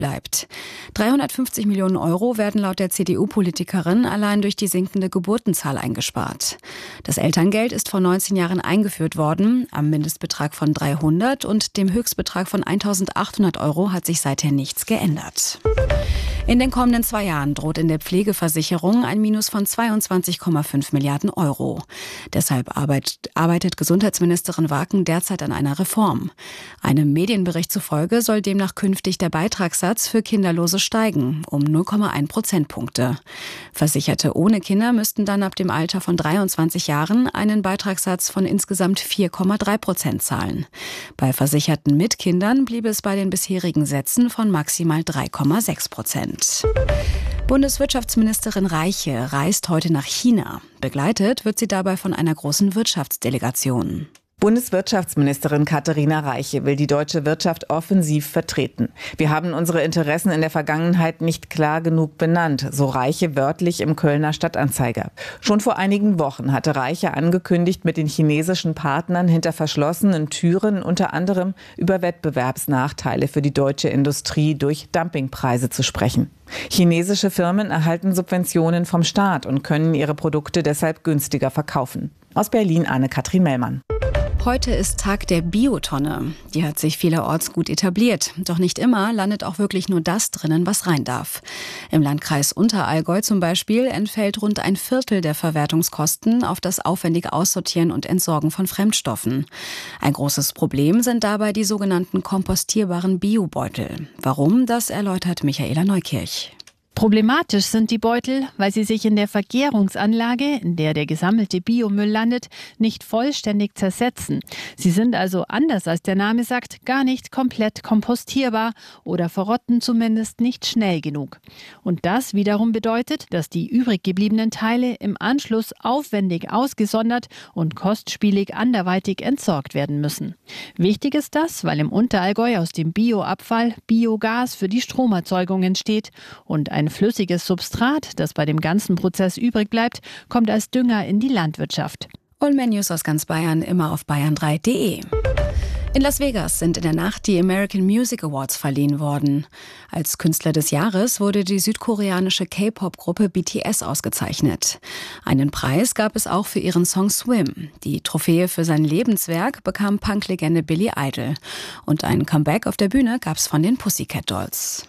bleibt. 350 Millionen Euro werden laut der CDU-Politikerin allein durch die sinkende Geburtenzahl eingespart. Das Elterngeld ist vor 19 Jahren eingeführt worden. Am Mindestbetrag von 300 und dem Höchstbetrag von 1.800 Euro hat sich seither nichts geändert. In den kommenden 2 Jahren droht in der Pflegeversicherung ein Minus von 22,5 Milliarden Euro. Deshalb arbeitet Gesundheitsministerin Waken derzeit an einer Reform. Einem Medienbericht zufolge soll demnach künftig der Beitragssatz für Kinderlose steigen, um 0,1 Prozentpunkte. Versicherte ohne Kinder müssten dann ab dem Alter von 23 Jahren einen Beitragssatz von insgesamt 4,3% zahlen. Bei Versicherten mit Kindern bliebe es bei den bisherigen Sätzen von maximal 3,6%. Bundeswirtschaftsministerin Reiche reist heute nach China. Begleitet wird sie dabei von einer großen Wirtschaftsdelegation. Bundeswirtschaftsministerin Katharina Reiche will die deutsche Wirtschaft offensiv vertreten. Wir haben unsere Interessen in der Vergangenheit nicht klar genug benannt, so Reiche wörtlich im Kölner Stadtanzeiger. Schon vor einigen Wochen hatte Reiche angekündigt, mit den chinesischen Partnern hinter verschlossenen Türen unter anderem über Wettbewerbsnachteile für die deutsche Industrie durch Dumpingpreise zu sprechen. Chinesische Firmen erhalten Subventionen vom Staat und können ihre Produkte deshalb günstiger verkaufen. Aus Berlin Anne-Kathrin Mellmann. Heute ist Tag der Biotonne. Die hat sich vielerorts gut etabliert. Doch nicht immer landet auch wirklich nur das drinnen, was rein darf. Im Landkreis Unterallgäu zum Beispiel entfällt rund 1/4 der Verwertungskosten auf das aufwendige Aussortieren und Entsorgen von Fremdstoffen. Ein großes Problem sind dabei die sogenannten kompostierbaren Biobeutel. Warum, das erläutert Michaela Neukirch. Problematisch sind die Beutel, weil sie sich in der Vergärungsanlage, in der der gesammelte Biomüll landet, nicht vollständig zersetzen. Sie sind also, anders als der Name sagt, gar nicht komplett kompostierbar oder verrotten zumindest nicht schnell genug. Und das wiederum bedeutet, dass die übrig gebliebenen Teile im Anschluss aufwendig ausgesondert und kostspielig anderweitig entsorgt werden müssen. Wichtig ist das, weil im Unterallgäu aus dem Bioabfall Biogas für die Stromerzeugung entsteht und ein flüssiges Substrat, das bei dem ganzen Prozess übrig bleibt, kommt als Dünger in die Landwirtschaft. Und mehr News aus ganz Bayern immer auf bayern3.de. In Las Vegas sind in der Nacht die American Music Awards verliehen worden. Als Künstler des Jahres wurde die südkoreanische K-Pop-Gruppe BTS ausgezeichnet. Einen Preis gab es auch für ihren Song Swim. Die Trophäe für sein Lebenswerk bekam Punk-Legende Billy Idol. Und ein Comeback auf der Bühne gab es von den Pussycat Dolls.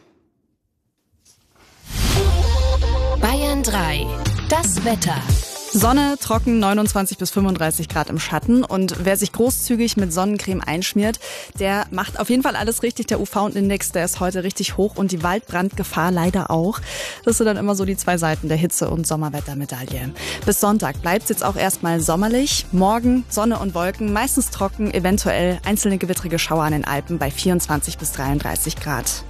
Bayern 3. Das Wetter. Sonne, trocken, 29 bis 35 Grad im Schatten. Und wer sich großzügig mit Sonnencreme einschmiert, der macht auf jeden Fall alles richtig. Der UV-Index, der ist heute richtig hoch und die Waldbrandgefahr leider auch. Das sind dann immer so die 2 Seiten der Hitze- und Sommerwettermedaille. Bis Sonntag bleibt es jetzt auch erstmal sommerlich. Morgen Sonne und Wolken, meistens trocken, eventuell einzelne gewittrige Schauer an den Alpen bei 24 bis 33 Grad.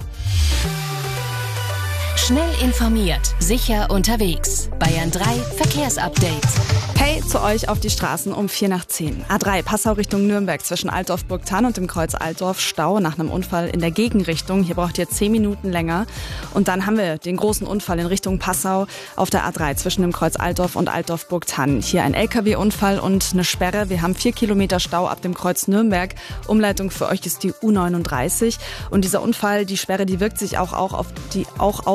Schnell informiert, sicher unterwegs. Bayern 3 Verkehrsupdate. Hey, zu euch auf die Straßen um 9:45. A3 Passau Richtung Nürnberg zwischen Altdorf-Burgthann und dem Kreuz Altdorf. Stau nach einem Unfall in der Gegenrichtung. Hier braucht ihr 10 Minuten länger. Und dann haben wir den großen Unfall in Richtung Passau auf der A3 zwischen dem Kreuz Altdorf und Altdorf-Burgthann. Hier ein LKW-Unfall und eine Sperre. Wir haben 4 Kilometer Stau ab dem Kreuz Nürnberg. Umleitung für euch ist die U39. Und dieser Unfall, die Sperre, die wirkt sich auch auf die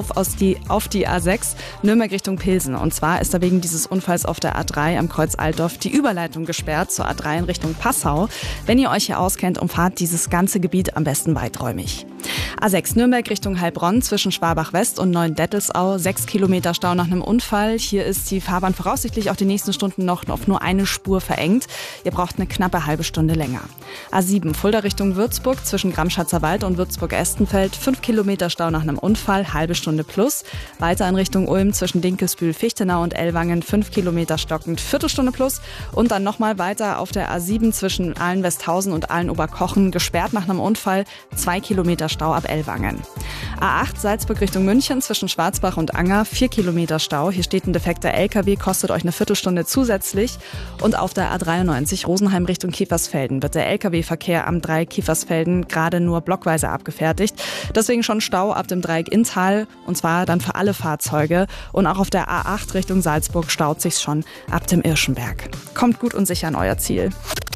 A6 Nürnberg Richtung Pilsen. Und zwar ist da wegen dieses Unfalls auf der A3 am Kreuz Altdorf die Überleitung gesperrt zur A3 in Richtung Passau. Wenn ihr euch hier auskennt, umfahrt dieses ganze Gebiet am besten weiträumig. A6 Nürnberg Richtung Heilbronn zwischen Schwabach West und Neuendettelsau. 6 Kilometer Stau nach einem Unfall. Hier ist die Fahrbahn voraussichtlich auch die nächsten Stunden noch auf nur eine Spur verengt. Ihr braucht eine knappe halbe Stunde länger. A7 Fulda Richtung Würzburg zwischen Gramschatzer Wald und Würzburg-Estenfeld. 5 Kilometer Stau nach einem Unfall, halbe Stunde plus. Weiter in Richtung Ulm zwischen Dinkelsbühl, Fichtenau und Ellwangen. 5 Kilometer stockend, Viertelstunde plus. Und dann nochmal weiter auf der A7 zwischen Aalen-Westhausen und Aalen-Oberkochen. Gesperrt nach einem Unfall, 2 Kilometer Stau ab Ellwangen. A8 Salzburg Richtung München zwischen Schwarzbach und Anger, 4 Kilometer Stau. Hier steht ein defekter LKW, kostet euch eine Viertelstunde zusätzlich. Und auf der A93 Rosenheim Richtung Kiefersfelden wird der LKW-Verkehr am Dreieck Kiefersfelden gerade nur blockweise abgefertigt. Deswegen schon Stau ab dem Dreieck Inntal, und zwar dann für alle Fahrzeuge. Und auch auf der A8 Richtung Salzburg staut sich's schon ab dem Irschenberg. Kommt gut und sicher an euer Ziel.